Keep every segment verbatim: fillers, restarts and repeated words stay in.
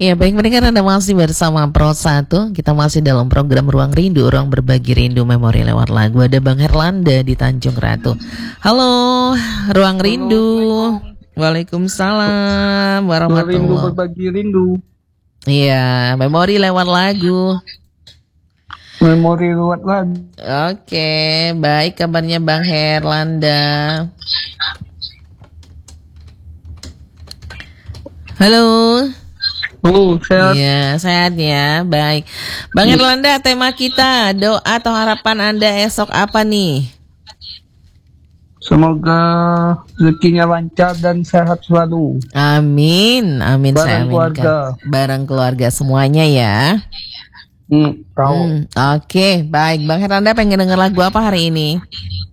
Ya baik pendengar, Anda masih bersama Pro satu. Kita masih dalam program Ruang Rindu, Ruang Berbagi Rindu Memori lewat lagu. Ada Bang Herlanda di Tanjung Ratu. Halo, Ruang Rindu. Waalaikumsalam warahmatullahi Rindu berbagi rindu. Iya, memori lewat lagu. Memori lewat lagu. Oke, baik kabarnya Bang Herlanda. Halo. Oh, sehat. Iya, sehat ya. Baik. Bang Herlanda, tema kita doa atau harapan Anda esok apa nih? Semoga rezekinya lancar dan sehat selalu. Amin. Amin, saya Barang aminkan. keluarga. Barang keluarga semuanya ya. Hmm, tahu. Hmm, Oke, baik. Bang Herlanda pengen denger lagu apa hari ini?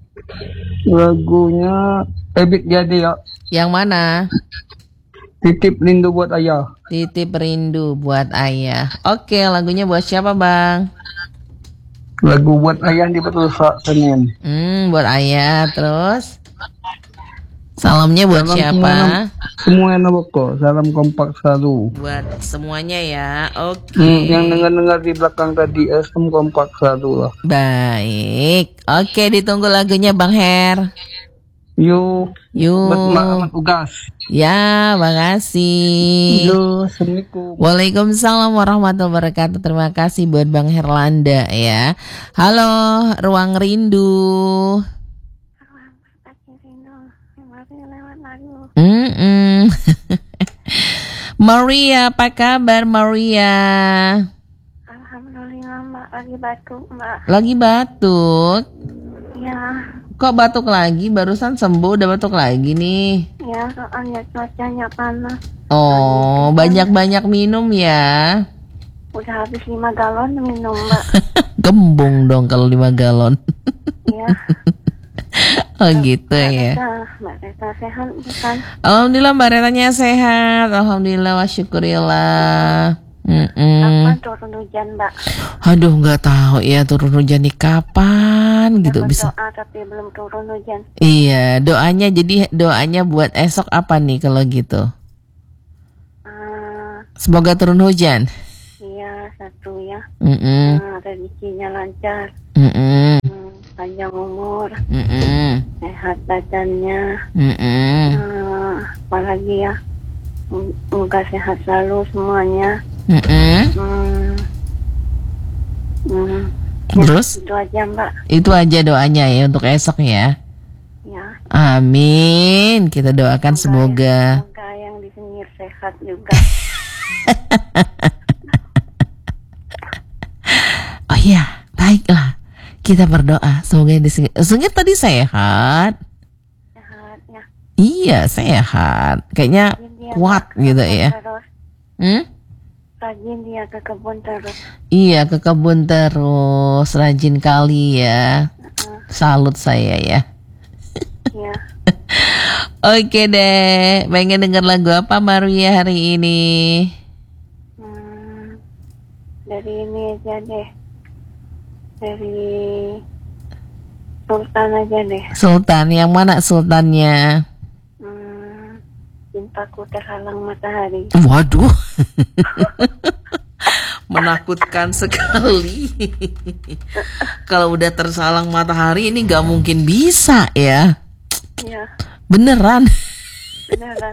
Lagunya Ebit jadi ya. Yang mana? Titip rindu buat ayah. Titip rindu buat ayah. Oke, lagunya buat siapa Bang? Lagu buat ayah di Petusa Senin. Hmm, buat ayah. Terus salamnya buat Salam siapa? Semua yang naboko. Salam kompak selalu. Buat semuanya ya. Oke. Hmm, yang dengar-dengar di belakang tadi, esem kompak selalu lah. Baik. Oke, ditunggu lagunya Bang Her. Yuk. Yuk. Buat Mak Ahmad Ugas. Ya, makasih. Yuk, Assalamualaikum. Waalaikumsalam warahmatullahi wabarakatuh. Terima kasih buat Bang Herlanda ya. Halo, Ruang Rindu. Mm-mm. Maria, apa kabar Maria? Alhamdulillah Mbak, lagi batuk Mbak. Lagi batuk? Ya. Kok batuk lagi? Barusan sembuh udah batuk lagi nih. Ya, soalnya cuacanya panas. Oh, banyak-banyak minum ya. Udah habis lima galon minum Mbak. Gembung dong kalau lima galon. Ya. Oh gitu Mbak ya. Reta, Mbak Reta sehat bukan? Alhamdulillah Mbak Retanya sehat. Alhamdulillah wa syukurillah. Mm-mm. Kapan turun hujan Mbak? Aduh nggak tahu ya turun hujan di kapan gitu Dapat bisa. doa tapi belum turun hujan. Iya doanya jadi doanya buat esok apa nih kalau gitu? Uh, Semoga turun hujan. iya satu ya. Mm-mm. Nah, rezekinya lancar. Mm-mm. Hmm, panjang umur. Mm-mm. Sehat badannya. Mm-mm. Uh, apalagi ya. Semoga sehat selalu semuanya. Mm-mm. Hmm. Hmm. Terus? Itu aja Mbak. Itu aja doanya ya untuk esok ya. Ya. Amin. Kita doakan semoga. Semoga yang di sini sehat juga. Oh iya, baiklah. Kita berdoa semoga yang di sini. Sengit tadi sehat. Sehat ya. Iya sehat. Kayaknya Dia kuat ke gitu kebun ya. terus. Hmm? Rajin dia ke kebun terus. Iya ke kebun terus. Rajin kali ya. Uh, Salut saya ya. ya. Oke deh. Pengen denger lagu apa Maria hari ini? Hmm. Dari ini aja deh. Dari Sultan aja deh. Sultan. Yang mana sultannya? Hmm. Cintaku terhalang matahari. Waduh. Menakutkan sekali. Kalau udah tersalang matahari ini gak mungkin bisa ya. Ya. Beneran. Beneran.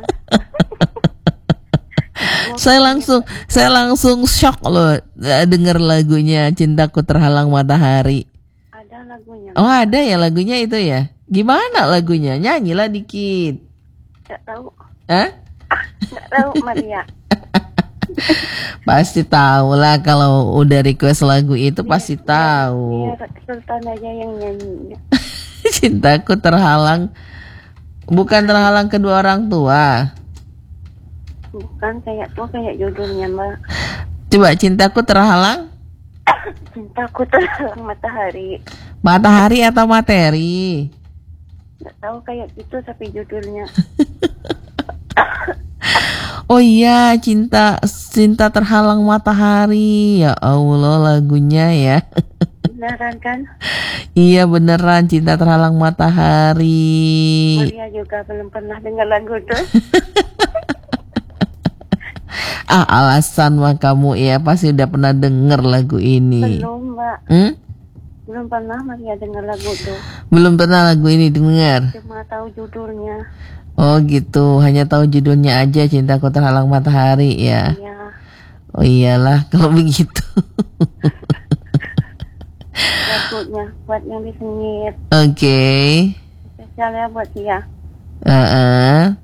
Saya langsung saya langsung shock loh denger lagunya Cintaku Terhalang Matahari. Ada lagunya. Oh ada ya lagunya itu ya. Gimana lagunya? Nyanyilah dikit. Nggak tahu. Hah? Nggak tahu Maria. Pasti tahu lah kalau udah request lagu itu pasti tahu. Biar Sultan aja yang nyanyi. Cintaku terhalang. Bukan terhalang kedua orang tua. Bukan kayak tuh kayak judulnya Mbak. Coba cintaku terhalang. Cintaku terhalang matahari. Matahari atau materi? Nggak tahu kayak gitu tapi judulnya. Oh iya cinta cinta terhalang matahari. Ya Allah lagunya ya. Beneran kan? Iya beneran cinta terhalang matahari. Maria juga belum pernah dengar lagu itu. Ah, alasan mah kamu ya pasti udah pernah denger lagu ini. Belum, Mbak. Hmm? Belum pernah Maria dengar lagu tuh. Belum pernah lagu ini dengar. Cuma tahu judulnya. Oh gitu, hanya tahu judulnya aja, Cintaku Terhalang Matahari ya. Iya. Oh iyalah kalau begitu. Lagunya buat yang disengit. Oke. Spesial ya buat dia. Uh-uh.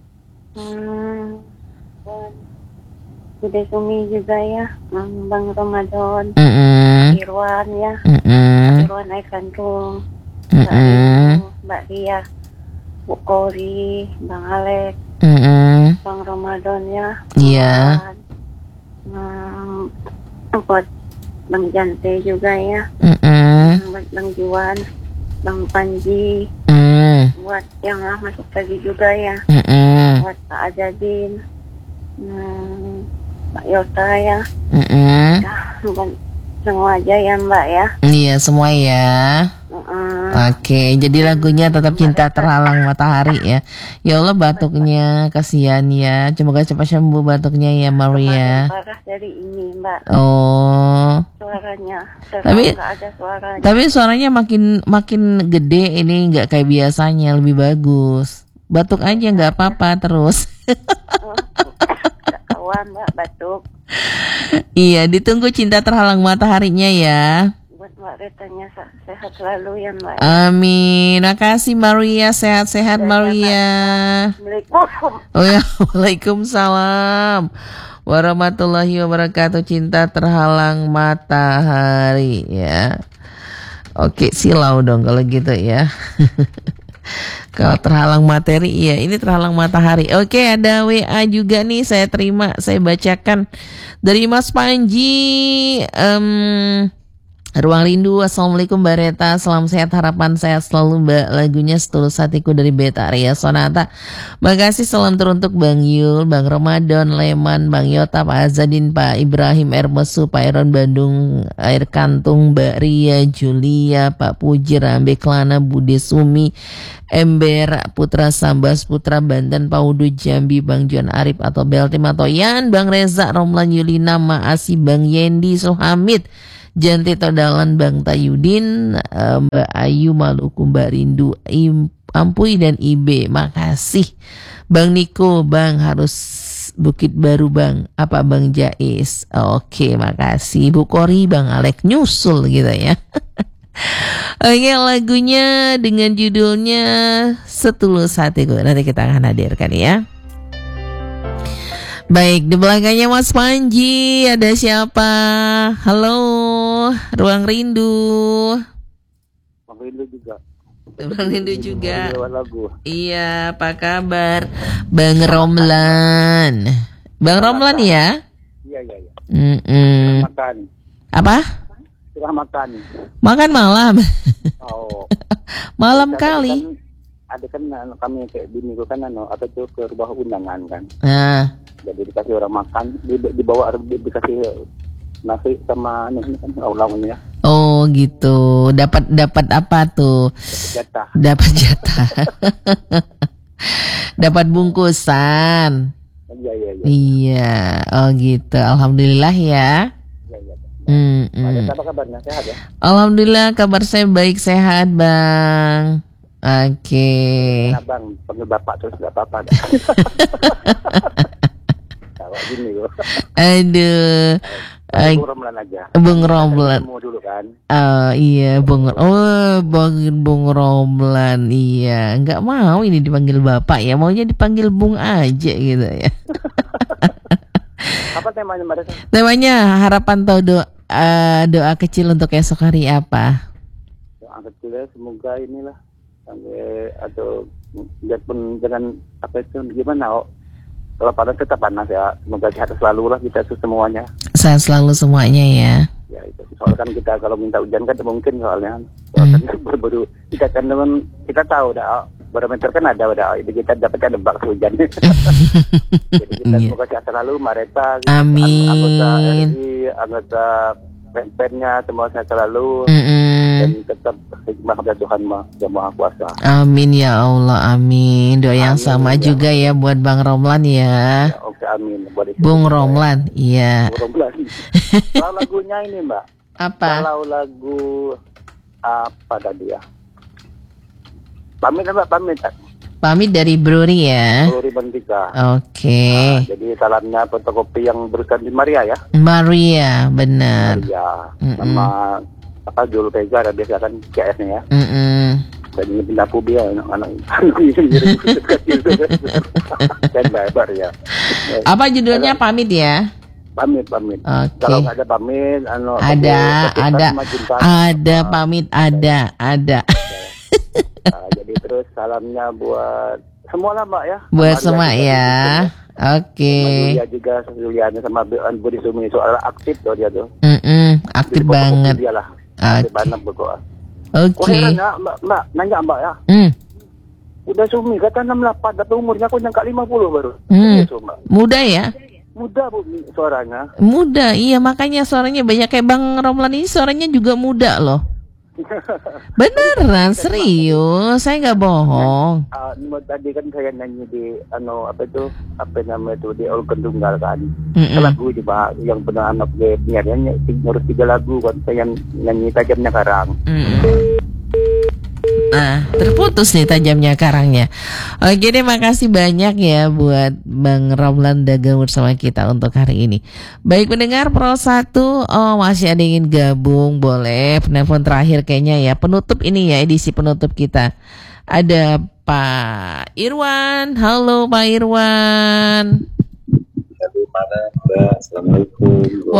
Hmm. Buat Bude Sumi juga ya. Hmm, Bang Ramadan. Mm-mm. Irwan ya. Mm-mm. Irwan Air Kantung. Mm-mm. Mbak Ria. Bu Kori. Bang Alex. Mm-mm. Bang Ramadan ya. Iya. Hmm, buat Bang Jante juga ya. Mm-mm. Buat Bang Juan, Bang Panji, Mm. buat yang lah masuk tadi juga ya. Mm-mm. Buat Pak Azadin, hmm, Pak Yota ya. Mm-mm. Nah, buat semua aja ya Mbak ya. Iya semua ya. Uh-uh. Oke, jadi lagunya Tetap Cinta Terhalang Matahari ya. Ya Allah batuknya, kasihan ya. Semoga cepat sembuh batuknya ya Maria. Semakin parah dari ini Mbak. Oh. Suaranya, Tapi- nggak ada suaranya. Tapi suaranya makin makin gede ini, nggak kayak biasanya, lebih bagus. Batuk aja nggak apa-apa terus. Oh, nggak kawan Mbak batuk. Iya, ditunggu Cinta Terhalang Mataharinya ya. Buat Mbak Retanya se- sehat selalu ya Mbak. Amin. Makasih Maria, sehat-sehat Maria. Assalamualaikum. Oh ya, Waalaikumsalam warahmatullahi wabarakatuh. Cinta Terhalang Matahari ya. Oke, silau dong kalau gitu ya. Kalau terhalang materi, iya ini terhalang matahari. Oke, ada W A juga nih, saya terima, saya bacakan dari Mas Panji. Em, Ruang Rindu, Assalamualaikum Mbak Reta, salam sehat, harapan sehat selalu Mbak. Lagunya Setulus Hatiku dari Betaria Sonata. Makasih, salam teruntuk Bang Yul, Bang Ramadan, Leman, Bang Yota, Pak Azadin, Pak Ibrahim Ermesu, Pak Iron Bandung, Air Kantung, Mbak Ria, Julia, Pak Puji, Rambe Klana, Bude Sumi, Ember, Putra Sambas, Putra Banten, Paudu Jambi, Bang Juan Arif atau Beltim atau Yan, Bang Reza, Romlan Yulina, Maasi, Bang Yendi, Suhamid, Janti Todalan, Bang Tayudin, eh, Mbak Ayu, Maluku, Mbak Rindu, Im, Ampui dan Ibe. Makasih Bang Niko, Bang harus Bukit Baru Bang, apa Bang Jais. Oke, makasih Bu Kori, Bang Alek nyusul gitu ya. Oke, lagunya dengan judulnya Setulus Hatiku, nanti kita akan hadirkan ya. Baik, di belakangnya Mas Panji, ada siapa? Halo, Ruang Rindu. Bang Rindu juga. Ruang Rindu juga. Lewat lagu. Iya, apa kabar? Bang Romlan. Bang Romlan ya? Iya iya iya. Mm-mm. Makan. Apa? Sudah makan. Makan malam. Oh. Malam Ada kali. Kan, ada kan anu, kami kayak bini gue kan anu, apa tuh ke rumah undangan kan. Nah, Jadi dikasih orang makan, di, dibawa di, dikasih nasi sama anu ini kan ulang ya. oh gitu. Dapat dapat apa tuh? Jatah. Dapat jatah. Dapat bungkusan. Iya iya iya. Iya, oh gitu. Alhamdulillah ya. Iya iya. Hmm, Ada hmm. apa kabarnya, sehat ya? Alhamdulillah kabar saya baik, sehat Bang. Oke. Nah, Bang, panggil bapak terus nggak apa-apa. Kalau gini gue. Aduh. Ay, Bung Romlan aja. Bung Romlan. Mau dulu kan. Oh iya, Bung. Oh, Bung Bung Romlan. Iya, nggak mau ini dipanggil Bapak ya, maunya dipanggil Bung aja gitu ya. Apa temanya Mbak Reza? Temanya harapan atau doa, doa kecil untuk esok hari apa? Doa kecilnya semoga inilah sampai atau biarpun dengan apa itu gimana oh. Kalau panas tetap panas ya, semoga sehat selalu lah kita semuanya. Saya selalu semuanya ya. Ya itu soalnya kan kita kalau minta hujan kan mungkin soalnya soalnya kan baru-baru kita kan teman kita tahu dah barometer kan ada udah jadi kita dapatkan debak hujan. Jadi kita Iya. semoga sehat selalu Mareta, Amin. anggota R I, anggota pen-pennya semua sehat selalu. Mm-mm. Dan tetap hikmah dari Tuhan Yang Maha Kuasa. Amin ya Allah, amin. Doa yang Amin, sama ya. juga ya buat Bang Romlan ya. Ya, oke Amin. Buat istri Bung saya. Romlan, iya. Bung Romlan. Kalau lagunya ini Mbak. Apa? Kalau lagu apa tadi ya? Pamit Mbak, pamit. Pamit dari Bruri ya. Bruri Bantika. Oke. Nah, jadi salamnya fotokopi yang berusaha di Maria ya. Maria, benar. Maria. Mm-mm. Sama apa Jul Pega ada biasa kan C S-nya ya. Mm-mm. Dan ini pindah pubi ya anak-anak ini kecil dan lebar ya. Apa judulnya pamit ya? Pamit, pamit. Oke. Kalau nggak ada pamit, anu, Ada, tapi ada, sama cinta. ada pamit, ada, ada. Nah, jadi terus salamnya buat semua lah Mbak ya. Buat Sama semua Arya juga ya. gitu Oke. Sama Julia juga, Juliana sama Budi Sumi soal aktif tuh dia tuh. Mm-mm, aktif Jadi fotokopi banget. Dia lah. Oke. Aktif banget pokoknya. Oke. Oh heran ya, Mbak, Mbak, nanya Mbak ya. Hmm, Udah Sumi kata enam puluh delapan, tapi umurnya aku nyangka lima puluh baru. Hmm. Iya, Mbak. muda ya? Muda Bu suaranya. Muda, iya makanya suaranya banyak kayak Bang Romlan ini suaranya juga muda loh. Beneran, serius, saya nggak bohong. Ah, tadi kan saya nyanyi di ano apa itu apa namanya itu di organ tunggal kan. Mm-mm. Lagu juga yang benar anak dia penyanyi ngurus tiga lagu kan saya yang nyanyi tajamnya karang. Mm-mm. Nah, terputus nih tajamnya karangnya. Oke deh, makasih banyak ya buat Bang Romlan Dagang bersama kita untuk hari ini. Baik pendengar Pro satu, oh masih ada yang ingin gabung, boleh penelpon terakhir kayaknya ya. Penutup ini ya, edisi penutup kita. Ada Pak Irwan. Halo Pak Irwan. Dari mana Mbak? Assalamualaikum.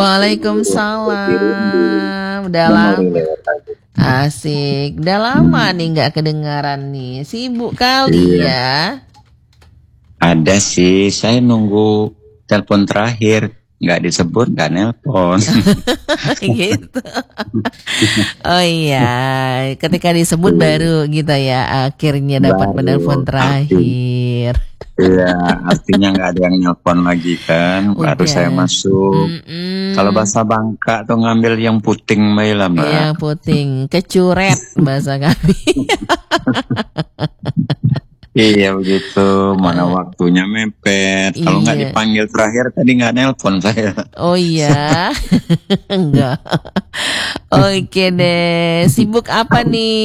Waalaikumsalam. Dalam asik, udah lama nih nggak kedengaran nih, sibuk kali Iya. ya. Ada sih, saya nunggu telepon terakhir, nggak disebut, nggak nelpon. Gitu. Oh iya, ketika disebut baru gitu ya, akhirnya dapat Baru, penelpon terakhir. Iya, artinya nggak ada yang nelpon lagi kan, baru Udah. saya masuk. Mm-mm. Kalau bahasa Bangka tuh ngambil yang puting Mbak lah Mbak. Yang puting, kecuret bahasa kami. Iya begitu, mana waktunya mepet. Kalau nggak Iya. dipanggil terakhir tadi nggak nelpon saya. Oh iya, enggak. Oke deh, sibuk apa nih?